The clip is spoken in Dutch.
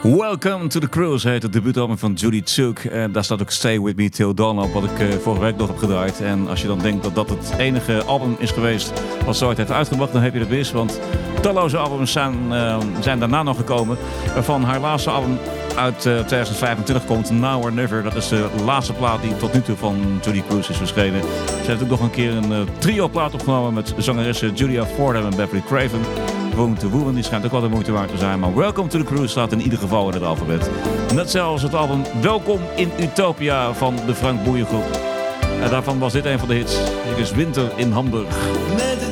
Welcome to the Cruise heet het debuutalbum van Judy Tsuk. En daar staat ook Stay With Me Till Dawn op, wat ik vorige week nog heb gedraaid. En als je dan denkt dat dat het enige album is geweest wat ze ooit heeft uitgebracht, dan heb je het mis. Want talloze albums zijn daarna nog gekomen. Waarvan haar laatste album uit 2025 komt, Now or Never. Dat is de laatste plaat die tot nu toe van Judy Cruise is verschenen. Ze heeft ook nog een keer een trio-plaat opgenomen met zangeressen Julia Fordham en Beverly Craven. Woman to Woman, die schijnt ook wel de moeite waard te zijn. Maar Welcome to the Cruise staat in ieder geval in het alfabet. Net zoals het album Welkom in Utopia van de Frank Boeien Groep. En daarvan was dit een van de hits. Hier is Winter in Hamburg. Met